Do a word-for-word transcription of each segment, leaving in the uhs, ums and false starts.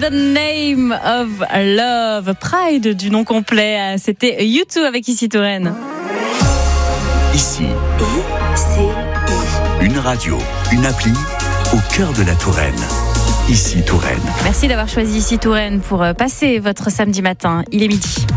The Name of Love. Pride du nom complet. C'était U deux avec Ici Touraine. Ici, une radio, une appli au cœur de la Touraine. Ici Touraine. Merci d'avoir choisi Ici Touraine pour passer votre samedi matin. Il est midi.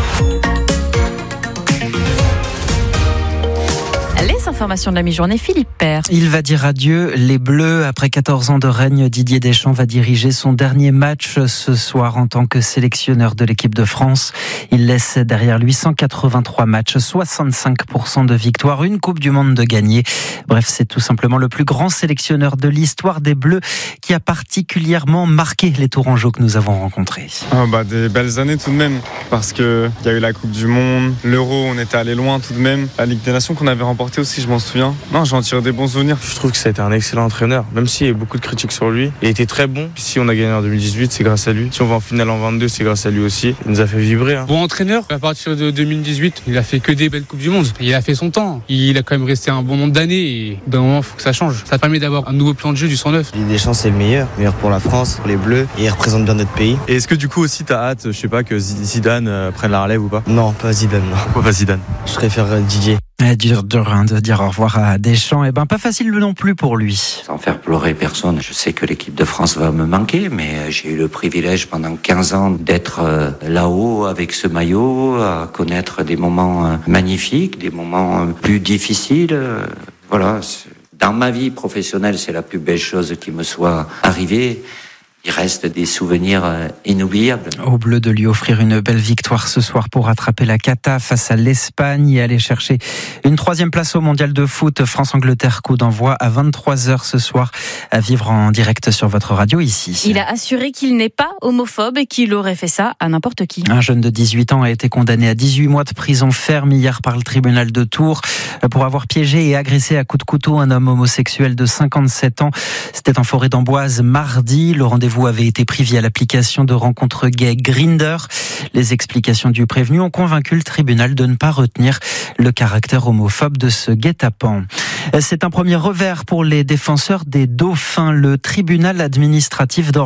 Les informations de la mi-journée, Philippe Père. Il va dire adieu. Les Bleus, après quatorze ans de règne, Didier Deschamps va diriger son dernier match ce soir en tant que sélectionneur de l'équipe de France. Il laisse derrière lui cent quatre-vingt-trois matchs, soixante-cinq pour cent de victoires, une Coupe du Monde de gagner. Bref, c'est tout simplement le plus grand sélectionneur de l'histoire des Bleus qui a particulièrement marqué les Tourangeaux que nous avons rencontrés. Oh bah, des belles années tout de même, parce qu'il y a eu la Coupe du Monde, l'Euro, on était allé loin tout de même, la Ligue des Nations qu'on avait remportée aussi, je m'en souviens. Non, j'en tire des bons souvenirs. Je trouve que ça a été un excellent entraîneur, même s'il y a eu beaucoup de critiques sur lui. Il était très bon. Si on a gagné en deux mille dix-huit, c'est grâce à lui. Si on va en finale en vingt-deux, c'est grâce à lui aussi. Il nous a fait vibrer. Hein. Bon entraîneur, à partir de deux mille dix-huit, il a fait que des belles Coupes du Monde. Il a fait son temps. Il a quand même resté un bon nombre d'années et d'un moment, il faut que ça change. Ça permet d'avoir un nouveau plan de jeu du cent neuf. Didier Deschamps, c'est le meilleur. Meilleur pour la France, pour les Bleus. Et il représente bien notre pays. Et est-ce que du coup aussi, t'as hâte, je sais pas, que Zidane euh, prenne la relève ou pas ? Non, pas Zidane. Non. Pourquoi pas Zidane ? Je préfère Didier. Dur, dur hein, de dire au revoir à Deschamps. Eh ben, pas facile non plus pour lui. Sans faire pleurer personne, je sais que l'équipe de France va me manquer, mais j'ai eu le privilège pendant quinze ans d'être là-haut avec ce maillot, à connaître des moments magnifiques, des moments plus difficiles. Voilà. Dans ma vie professionnelle, c'est la plus belle chose qui me soit arrivée. Il reste des souvenirs inoubliables. Aux Bleus de lui offrir une belle victoire ce soir pour rattraper la cata face à l'Espagne et aller chercher une troisième place au mondial de foot. France-Angleterre, coup d'envoi à vingt-trois heures ce soir, à vivre en direct sur votre radio ici. Il a assuré qu'il n'est pas homophobe et qu'il aurait fait ça à n'importe qui. Un jeune de dix-huit ans a été condamné à dix-huit mois de prison ferme hier par le tribunal de Tours pour avoir piégé et agressé à coups de couteau un homme homosexuel de cinquante-sept ans. C'était en forêt d'Amboise mardi. Le rendez-vous avait été pris via l'application de rencontre gay Grindr. Les explications du prévenu ont convaincu le tribunal de ne pas retenir le caractère homophobe de ce guet-apens. C'est un premier revers pour les défenseurs des dauphins. Le tribunal administratif